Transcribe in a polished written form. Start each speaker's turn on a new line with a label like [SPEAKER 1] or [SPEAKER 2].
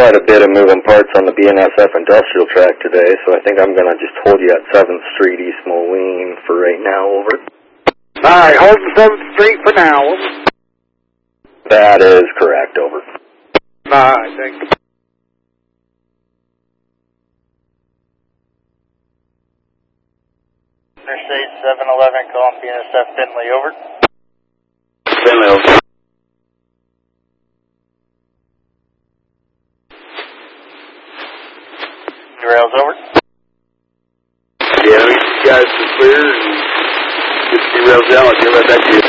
[SPEAKER 1] quite a bit of moving parts on the BNSF industrial track today, so I think I'm going to just hold you at 7th Street, East Moline for right now, over.
[SPEAKER 2] Alright, holding 7th Street for now, over.
[SPEAKER 1] That is correct, over.
[SPEAKER 2] Alright, thank you.
[SPEAKER 3] Interstate 711 calling BNSF Finley, over.
[SPEAKER 1] Finley, over.
[SPEAKER 3] Rails, over.
[SPEAKER 4] Yeah, let me get you guys to clear and get the rails down. I'll get right back to you.